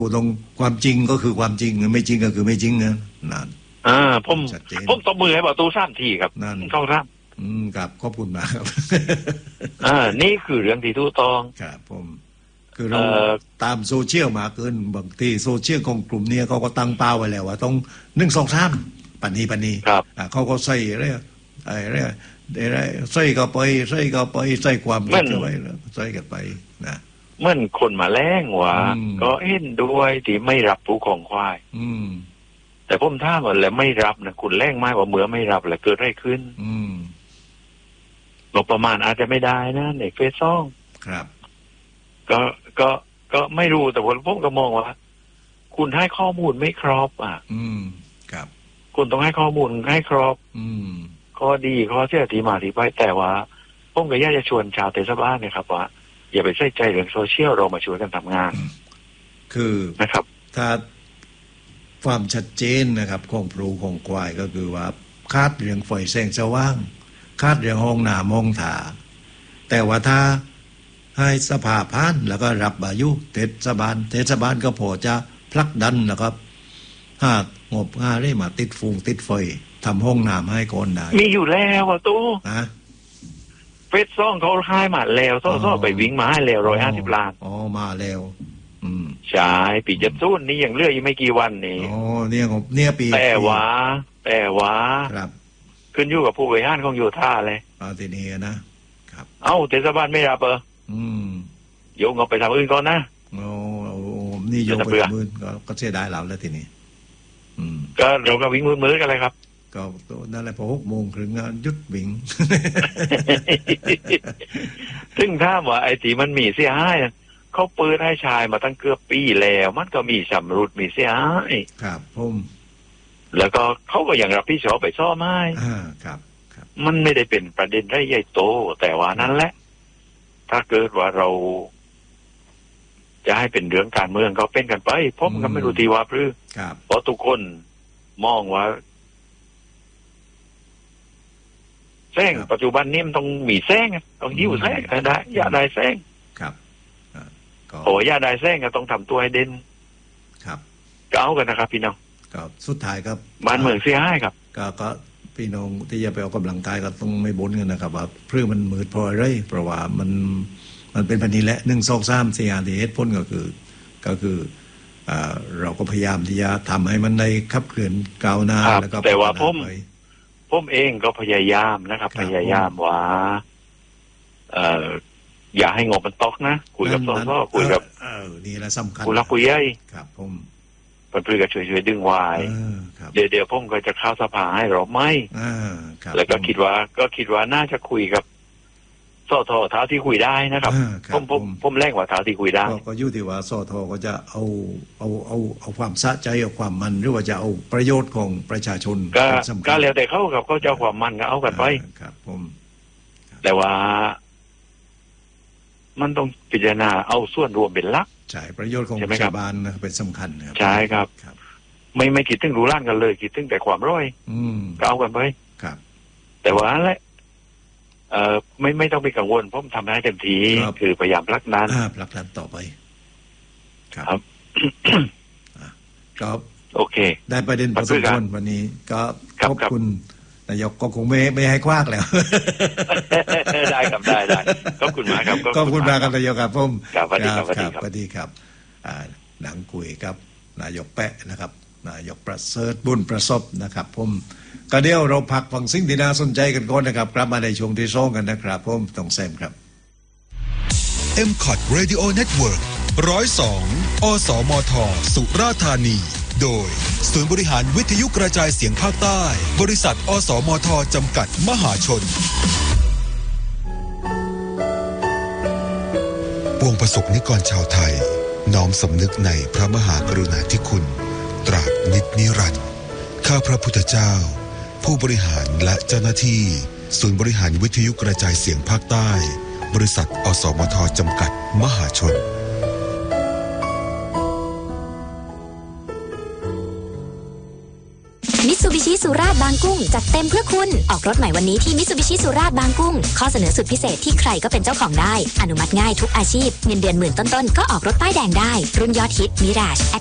พูดตรงความจริงก็คือความจริงไม่จริงก็คือไม่จริงนะนั่นผมตบมือให้ประตู3 ทีครับนั่นเข้าครับครับขอบคุณมากครับนี่คือเรื่องที่ถูกต้องครับผมคือเราตามโซเชียลมาเกินบางทีโซเชียลของกลุ่มนี้เขาก็ตั้งเป้าไว้แล้วว่าต้อง1 2 3ปันนี้เขาก็ใส่อะไรใส่ก็ไปใส่ความคิดเข้าไปใส่กันไปนะเหมือนคนมาแล้งว่าก็เห็นด้วยที่ไม่รับผู้ของควายแต่ผมถามว่าแล้วไม่รับนะคุณแล้งมากกว่าเมื่อไม่รับแล้วเกิดอะไรขึ้นงบประมาณอาจจะไม่ได้นะในเฟสซ่องครับก็ไม่รู้แต่ผมก็มองว่าคุณให้ข้อมูลไม่ครบครับคุณต้องให้ข้อมูลให้ครบข้อดีข้อเสียที่มาที่ไปแต่ว่าผมก็อยากจะชวนชาวเทศบาลนะครับว่าอย่าไปใส่ใจเรื่องโซเชียลเรามาช่วยกันทำงานคือนะครับถ้าความชัดเจนนะครับของปลูกของควายก็คือว่าคาดเรื่องไฟแสงสว่างคาดเรื่องห้องน้ำห้องถ่าแต่ว่าถ้าให้สภาพผ่านแล้วก็รับอายุเทศบาลก็พอจะผลักดันนะครับหากงบได้มาติดไฟทำห้องน้ำให้ก่อนได้มีอยู่แล้วตู้เฟสซ่องเขาให้มาแล้วซ่อไปวิ่งมาให้แล้ว150 ล้านมาแล้วใช่ปี70นี่ยังเหลืออีกไม่กี่วันนี่เนี่ยปีแต่ว่าครับขึ้นอยู่กับผู้บริหารของโยธาเลยทีนี้นะครับเทศบาลไม่รับโยงเอาไปทำอื่นก่อนนะนี่โยงไปมือก็เสียดายเราแล้วทีนี้ก็เราก็วิ่งมือกันเลยครับก็นั่นแหละพอ6:30ยุดวิ่งซึ่งถ้าว่าไอ้ที่มันมีเสียหายเขาเปิดให้ชายมาตั้งเกือบปีแล้วมันก็มีชำรุดมีเสียหายครับผมแล้วก็เขาก็ยังรับผิดชอบไปซ่อมให้ครับมันไม่ได้เป็นประเด็นใหญ่โตแต่ว่านั้นแหละถ้าเกิดว่าเราจะให้เป็นเรื่องการเมืองก็เป็นกันไปผมก็ไม่รู้ทีว่าเพราะทุกคนมองว่าแซงปัจจุบันนี้มันต้องมีแซงต้องยิ้วแซงได้อย่าได้แซงครับอย่าได้แซงก็ต้องทำตัวให้เด่นครับก็เอากันนะครับพี่น้องก็สุดท้ายครับบ้านเมืองเสียหายครับก็พี่น้องที่จะไปออกกำลังกายก็ต้องไม่บ่นกันนะครับว่าเพื่อมันมืดพอไรเพราะว่ามันเป็นพันนี้แหละ1 2 3 4 5ที่เหตุผลก็คือเราก็พยายามที่จะทำให้มันได้ขับเคลื่อนก้าวหน้าแล้วก็แต่ว่าผมเองก็พยายามนะครับพยายามว่าอย่าให้งบมันตกนะคุยกับสสคุยกับนี่แหละสำคัญคุยรักคุยใหญ่ครับผมเพื่อนก็ช่วยดึงวายเดี๋ยวผมก็จะเข้าสภาให้เราไม่แล้วก็คิดว่าน่าจะคุยกับสทเท่าที่คุยได้นะครับผมแรกว่าเท่าที่คุยได้ก็อยู่ที่ว่าสทก็จะเอาความสะใจเอาความมันหรือว่าจะเอาประโยชน์ของประชาชนก็แล้วแต่เขากับเขาจะเอาความมันก็เอากันไปครับผมแต่ว่ามันต้องพิจารณาเอาส่วนรวมเป็นหลักใช่ประโยชน์ของชาวบ้านเป็นสำคัญครับใช่ครับไม่คิดถึงรู้ล้านกันเลยคิดถึงแต่ความร้อยก็เอากันไปครับแต่ว่าแหละไม่ต้องไปกังวลเพราะทำได้เต็มที่คือพยายามผลักดันต่อไปครับก็โอเคได้ประเด็นพอสมควรวันนี้ก็ขอบคุณนายกก็คงไม่ให้คว้างแล้วได้ครับได้ขอบคุณมากครับขอบคุณมากครับนายกครับผมครับสวัสดีครับสวัสดีครับหนังคุยครับนายกแปะนะครับนายกประเสริฐบุญประสบนะครับผมก็เดี๋ยวเราพักฟังสิ่งที่น่าสนใจกันก่อนนะครับกลับมาในช่วงที่2กันนะครับผมต้องแซมครับ MCOT Radio Network 102 อสมท สุราษฎร์ธานีโดยศูนย์บริหารวิทยุกระจายเสียงภาคใต้บริษัทอสมทจำกัดมหาชนปวงประสบนิกรชาวไทยน้อมสำนึกในพระมหากรุณาธิคุณตราบนิจนิรันดร์ข้าพระพุทธเจ้าผู้บริหารและเจ้าหน้าที่ศูนย์บริหารวิทยุกระจายเสียงภาคใต้บริษัทอสมทจำกัดมหาชนมิตซูบิชิสุราษฎร์บางกุ้งจัดเต็มเพื่อคุณออกรถใหม่วันนี้ที่มิตซูบิชิสุราษฎร์บางกุ้งข้อเสนอสุดพิเศษที่ใครก็เป็นเจ้าของได้อนุมัติง่ายทุกอาชีพเงินเดือนหมื่นต้นๆก็ออกรถป้ายแดงได้รุ่นยอดฮิตมิราจ